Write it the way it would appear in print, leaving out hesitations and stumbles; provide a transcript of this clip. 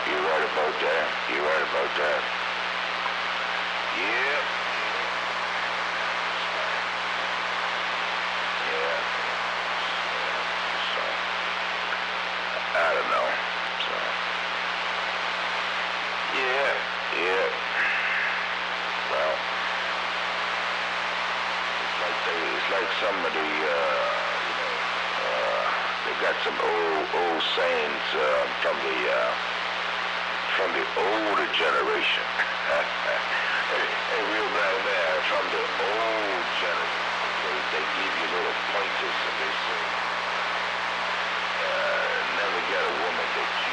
You're right about that. You're right about that. Yeah. Yeah. So, I don't know. So, yeah. Yeah. Well, it's like some of the, they got some old sayings from the older generation. Hey, real bad man, from the old generation. They give you little pointers and they say, never get a woman that you